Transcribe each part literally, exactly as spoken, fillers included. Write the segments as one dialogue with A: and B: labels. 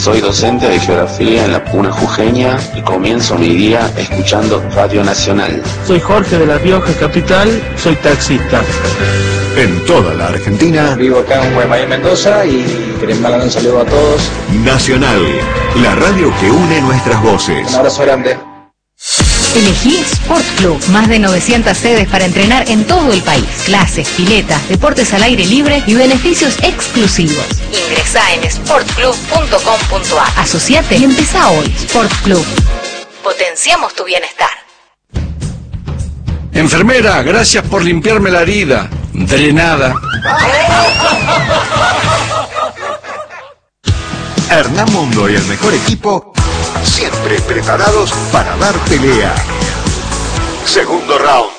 A: Soy docente de geografía en la Puna Jujeña y comienzo mi día escuchando Radio Nacional.
B: Soy Jorge de La Rioja Capital, soy taxista.
C: En toda la Argentina.
D: Vivo acá en Guaymallén, Mendoza, y queremos mandar un saludo a todos.
C: Nacional, la radio que une nuestras voces.
D: Un abrazo grande.
E: Elegí Sport Club, más de novecientas sedes para entrenar en todo el país. Clases, piletas, deportes al aire libre y beneficios exclusivos. Ingresá en sport club punto com punto a. Asociate y empezá hoy. Sport Club. Potenciamos tu bienestar.
F: Enfermera, gracias por limpiarme la herida. Drenada.
C: Hernán Mundo y el mejor equipo, siempre preparados para dar pelea. Segundo round.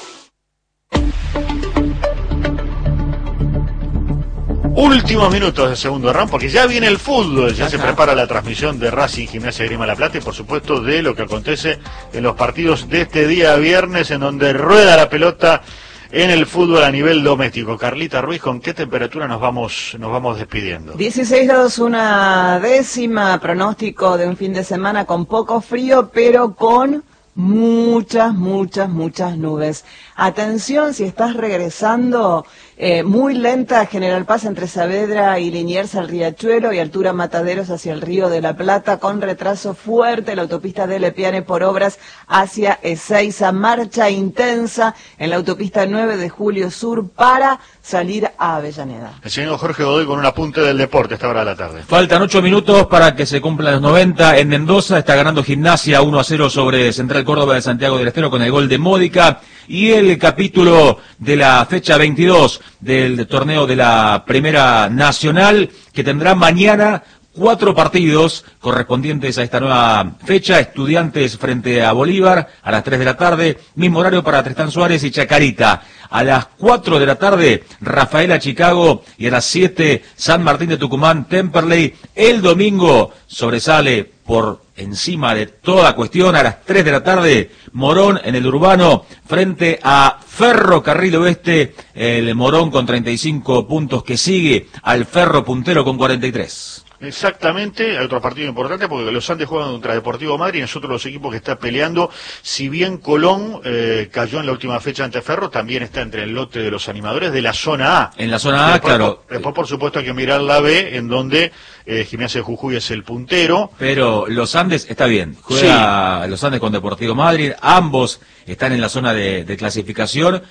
G: Últimos minutos del segundo round, porque ya viene el fútbol, ya se prepara la transmisión de Racing Gimnasia Esgrima La Plata y por supuesto de lo que acontece en los partidos de este día viernes, en donde rueda la pelota en el fútbol a nivel doméstico. Carlita Ruiz, ¿con qué temperatura nos vamos nos vamos despidiendo?
H: dieciséis grados una décima, pronóstico de un fin de semana con poco frío, pero con muchas, muchas, muchas nubes. Atención, si estás regresando, eh, muy lenta General Paz entre Saavedra y Liniers al Riachuelo y altura Mataderos hacia el Río de la Plata, con retraso fuerte la autopista de Lepiane por obras hacia Ezeiza, marcha intensa en la autopista nueve de Julio Sur para salir a Avellaneda.
G: El señor Jorge Godoy con un apunte del deporte a esta hora de la tarde.
I: Faltan ocho minutos para que se cumplan los noventa en Mendoza. Está ganando Gimnasia uno a cero sobre Central Córdoba de Santiago del Estero con el gol de Módica. Y el capítulo de la fecha veintidós del torneo de la Primera Nacional, que tendrá mañana cuatro partidos correspondientes a esta nueva fecha. Estudiantes frente a Bolívar a las tres de la tarde, mismo horario para Tristán Suárez y Chacarita. A las cuatro de la tarde, Rafaela Chicago, y a las siete, San Martín de Tucumán, Temperley. El domingo sobresale por encima de toda cuestión, a las tres de la tarde, Morón en el Urbano, frente a Ferrocarril Oeste, el Morón con treinta y cinco puntos que sigue al Ferro puntero con cuarenta y tres.
G: Exactamente, hay otro partido importante porque los Andes juegan contra Deportivo Madrid y nosotros los equipos que está peleando. Si bien Colón eh, cayó en la última fecha ante Ferro, también está entre el lote de los animadores de la zona A.
I: En la zona A,
G: después,
I: claro.
G: Después, por supuesto, hay que mirar la B, en donde eh, Gimnasia de Jujuy es el puntero.
I: Pero los Andes está bien, juega sí. Los Andes con Deportivo Madrid, ambos están en la zona de, de clasificación.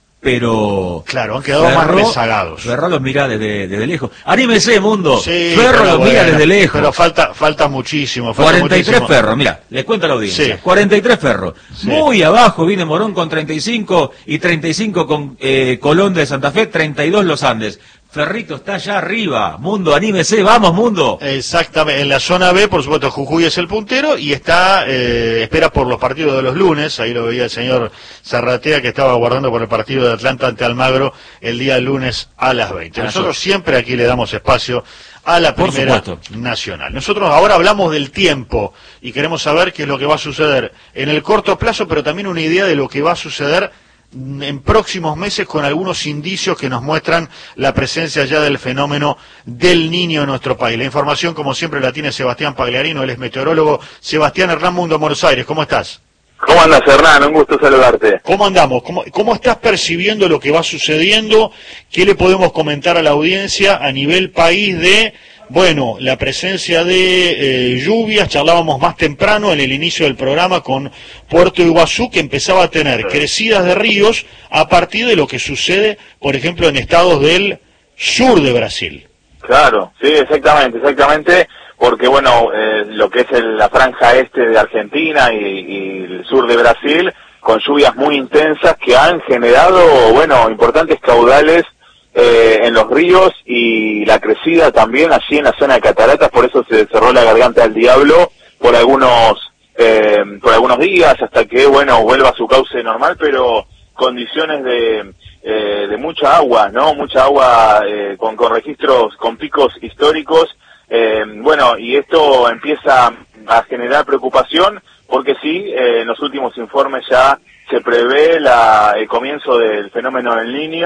I: Pero
G: claro, han quedado Ferro, más rezagados.
I: Ferro los mira desde, desde lejos. Anímese, mundo.
G: Sí,
I: Ferro los
G: bueno,
I: mira desde lejos.
G: Pero falta falta muchísimo. Falta
I: cuarenta y tres
G: muchísimo.
I: Ferro, mira, les cuento a la audiencia.
G: Sí.
I: cuarenta y tres Ferro.
G: Sí.
I: Muy abajo viene Morón con treinta y cinco y treinta y cinco con eh, Colón de Santa Fe, treinta y dos los Andes. Ferrito está allá arriba. Mundo, anímese, vamos, Mundo.
G: Exactamente. En la zona B, por supuesto, Jujuy es el puntero y está, eh, espera por los partidos de los lunes. Ahí lo veía el señor Zarratea, que estaba aguardando por el partido de Atlanta ante Almagro el día lunes a las veinte. Nosotros siempre aquí le damos espacio a la Primera Nacional. Nosotros ahora hablamos del tiempo y queremos saber qué es lo que va a suceder en el corto plazo, pero también una idea de lo que va a suceder en próximos meses, con algunos indicios que nos muestran la presencia ya del fenómeno del Niño en nuestro país. La información, como siempre, la tiene Sebastián Pagliarino, él es meteorólogo. Sebastián, Hernán Mundo, Buenos Aires, ¿cómo estás?
J: ¿Cómo andas, Hernán? Un gusto saludarte.
G: ¿Cómo andamos? ¿Cómo, cómo estás percibiendo lo que va sucediendo? ¿Qué le podemos comentar a la audiencia a nivel país de... Bueno, la presencia de eh, lluvias? Charlábamos más temprano en el inicio del programa con Puerto Iguazú, que empezaba a tener sí. crecidas de ríos a partir de lo que sucede, por ejemplo, en estados del sur de Brasil.
J: Claro, sí, exactamente, exactamente, porque bueno, eh, lo que es el, la franja este de Argentina y, y el sur de Brasil, con lluvias muy intensas que han generado, bueno, importantes caudales Eh, en los ríos y la crecida también allí en la zona de Cataratas, por eso se cerró la garganta del diablo por algunos eh, por algunos días hasta que, bueno, vuelva a su cauce normal, pero condiciones de eh, de mucha agua, ¿no? Mucha agua eh, con, con registros, con picos históricos, eh, bueno, y esto empieza a generar preocupación porque sí, eh, en los últimos informes ya se prevé la, el comienzo del fenómeno del Niño.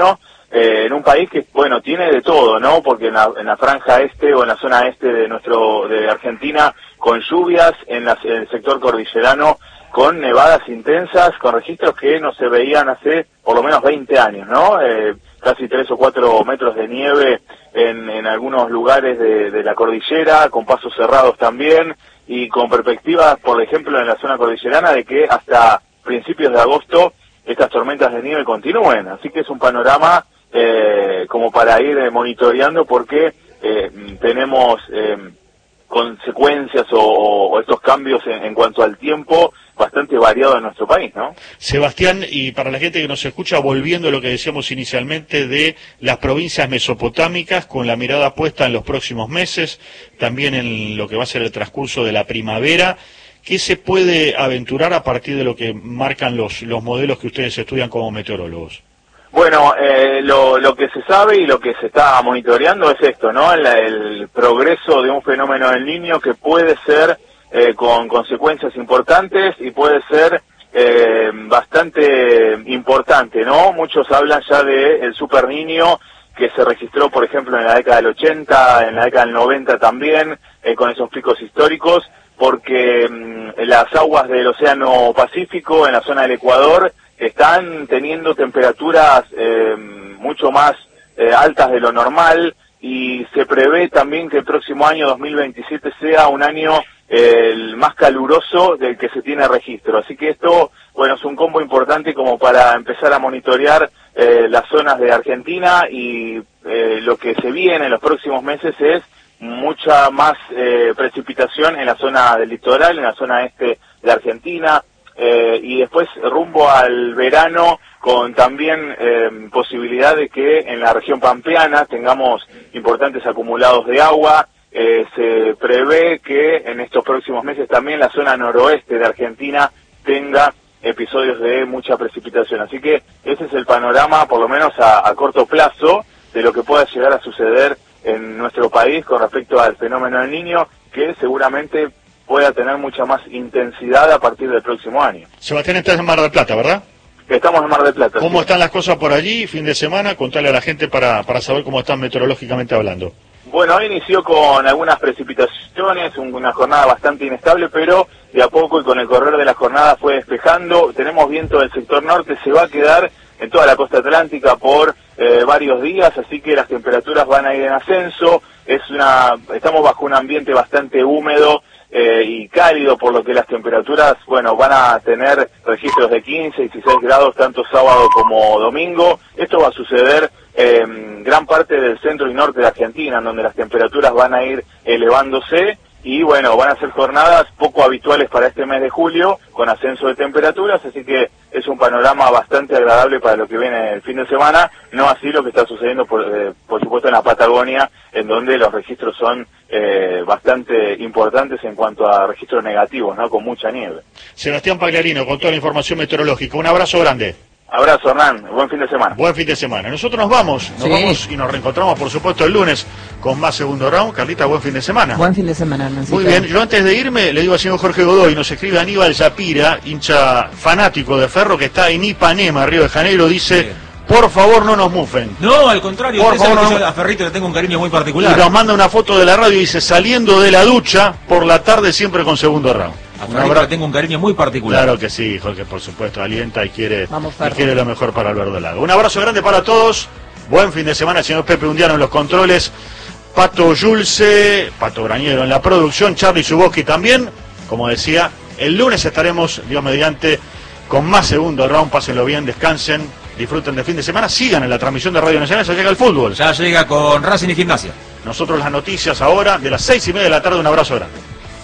J: eh, en un país que, bueno, tiene de todo, ¿no? Porque en la, en la franja este o en la zona este de nuestro de Argentina, con lluvias, en, la, en el sector cordillerano, con nevadas intensas, con registros que no se veían hace por lo menos veinte años, ¿no? Eh, casi tres o cuatro metros de nieve en, en algunos lugares de, de la cordillera, con pasos cerrados también, y con perspectivas, por ejemplo, en la zona cordillerana, de que hasta principios de agosto estas tormentas de nieve continúen. Así que es un panorama eh, como para ir eh, monitoreando, porque eh, tenemos eh, consecuencias o, o estos cambios en, en cuanto al tiempo bastante variado en nuestro país, ¿no?
G: Sebastián, y para la gente que nos escucha, volviendo a lo que decíamos inicialmente de las provincias mesopotámicas, con la mirada puesta en los próximos meses, también en lo que va a ser el transcurso de la primavera, ¿qué se puede aventurar a partir de lo que marcan los, los modelos que ustedes estudian como meteorólogos?
J: Bueno, eh, lo, lo que se sabe y lo que se está monitoreando es esto, ¿no? El, el progreso de un fenómeno del Niño que puede ser eh, con consecuencias importantes y puede ser eh, bastante importante, ¿no? Muchos hablan ya de el Super Niño que se registró, por ejemplo, en la década del ochenta, en la década del noventa también, eh, con esos picos históricos, porque mmm, las aguas del Océano Pacífico, en la zona del Ecuador, están teniendo temperaturas eh, mucho más eh, altas de lo normal, y se prevé también que el próximo año dos mil veintisiete sea un año eh, el más caluroso del que se tiene registro. Así que esto, bueno, es un combo importante como para empezar a monitorear eh, las zonas de Argentina, y eh, lo que se viene en los próximos meses es mucha más eh, precipitación en la zona del litoral, en la zona este de Argentina, eh, y después rumbo al verano, con también eh, posibilidad de que en la región pampeana tengamos importantes acumulados de agua. Eh, se prevé que en estos próximos meses también la zona noroeste de Argentina tenga episodios de mucha precipitación. Así que ese es el panorama, por lo menos a, a corto plazo, de lo que pueda llegar a suceder en nuestro país con respecto al fenómeno del Niño, que seguramente pueda tener mucha más intensidad a partir del próximo año.
G: Sebastián, estás en Mar del Plata, ¿verdad?
J: Estamos en Mar del Plata.
G: ¿Cómo sí. están las cosas por allí, fin de semana? Contale a la gente para, para saber cómo están meteorológicamente hablando.
J: Bueno, hoy inició con algunas precipitaciones, una jornada bastante inestable, pero de a poco y con el correr de la jornada fue despejando. Tenemos viento del sector norte, se va a quedar en toda la costa atlántica por eh, varios días, así que las temperaturas van a ir en ascenso. Es una, estamos bajo un ambiente bastante húmedo eh, y cálido, por lo que las temperaturas, bueno, van a tener registros de quince, dieciséis grados tanto sábado como domingo. Esto va a suceder en gran parte del centro y norte de Argentina, en donde las temperaturas van a ir elevándose, y bueno, van a ser jornadas poco habituales para este mes de julio, con ascenso de temperaturas, así que es un panorama bastante agradable para lo que viene el fin de semana, no así lo que está sucediendo, por, eh, por supuesto, en la Patagonia, en donde los registros son eh, bastante importantes en cuanto a registros negativos, ¿no? Con mucha nieve.
G: Sebastián Pagliarino, con toda la información meteorológica, un abrazo grande.
J: Abrazo, Hernán. Buen fin de semana.
G: Buen fin de semana. Nosotros nos vamos, nos
H: sí.
G: vamos y nos reencontramos, por supuesto, el lunes con más segundo round. Carlita, buen fin de semana.
H: Buen fin de semana, Hernancito.
G: Muy bien. Yo antes de irme le digo al señor Jorge Godoy, nos escribe Aníbal Zapira, hincha fanático de Ferro, que está en Ipanema, Río de Janeiro, dice, sí. por favor no nos mufen.
I: No, al contrario,
G: por
I: usted
G: favor,
I: sabe que
G: no.
I: yo a Ferrito le tengo un cariño muy particular.
G: Y nos manda una foto de la radio y dice, saliendo de la ducha, por la tarde siempre con segundo round.
I: A Ferrito le tengo un cariño muy particular.
G: Claro que sí, Jorge, por supuesto, alienta y quiere,
H: Vamos,
G: y quiere lo mejor para el verdolago. Un abrazo grande para todos, buen fin de semana, señor Pepe Undiano en los controles, Pato Yulce, Pato Grañero en la producción, Charlie Zuboski también. Como decía, el lunes estaremos, Dios mediante, con más segundo round. Pásenlo bien, descansen, disfruten de fin de semana, sigan en la transmisión de Radio Nacional. Ya llega el fútbol.
I: Ya llega con Racing y Gimnasia.
G: Nosotros las noticias ahora de las seis y media de la tarde. Un abrazo grande.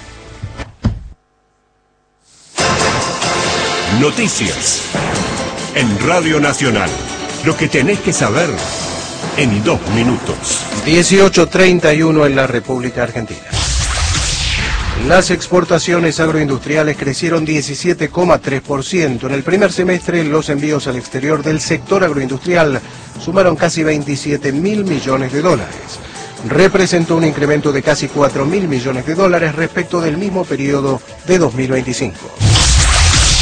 C: Noticias en Radio Nacional. Lo que tenés que saber en dos minutos.
K: dieciocho treinta y uno en la República Argentina. Las exportaciones agroindustriales crecieron diecisiete coma tres por ciento. En el primer semestre, los envíos al exterior del sector agroindustrial sumaron casi veintisiete mil millones de dólares. Representó un incremento de casi cuatro mil millones de dólares respecto del mismo periodo de dos mil veinticinco.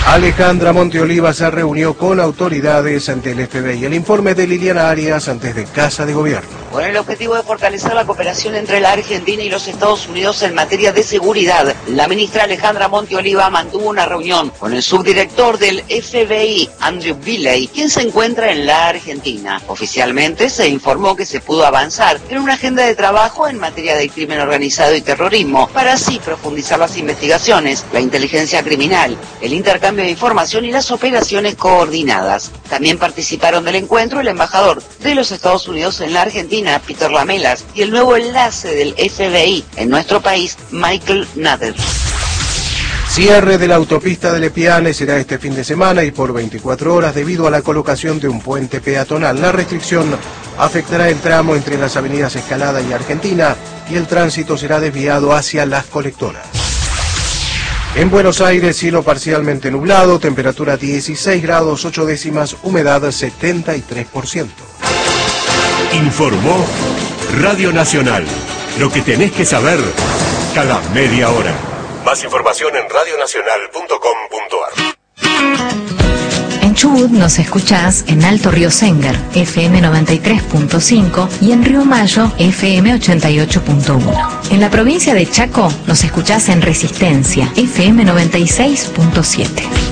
K: Alejandra Monteoliva se reunió con autoridades ante el F B I. El informe de Liliana Arias antes de Casa de Gobierno.
L: Con el objetivo de fortalecer la cooperación entre la Argentina y los Estados Unidos en materia de seguridad, la ministra Alejandra Monteoliva mantuvo una reunión con el subdirector del F B I, Andrew Billey, quien se encuentra en la Argentina. Oficialmente se informó que se pudo avanzar en una agenda de trabajo en materia de crimen organizado y terrorismo, para así profundizar las investigaciones, la inteligencia criminal, el intercambio de información y las operaciones coordinadas. También participaron del encuentro el embajador de los Estados Unidos en la Argentina, Peter Lamelas, y el nuevo enlace del F B I en nuestro país, Michael Nader.
K: Cierre de la autopista de Lepiane será este fin de semana y por veinticuatro horas debido a la colocación de un puente peatonal. La restricción afectará el tramo entre las avenidas Escalada y Argentina y el tránsito será desviado hacia Las Colectoras. En Buenos Aires, cielo parcialmente nublado, temperatura dieciséis grados ocho décimas, humedad setenta y tres por ciento.
C: Informó Radio Nacional. Lo que tenés que saber cada media hora. Más información en radio nacional punto com punto ar.
E: En Chubut nos escuchás en Alto Río Sengar, F M noventa y tres punto cinco y en Río Mayo, F M ochenta y ocho punto uno. En la provincia de Chaco nos escuchás en Resistencia, F M noventa y seis punto siete.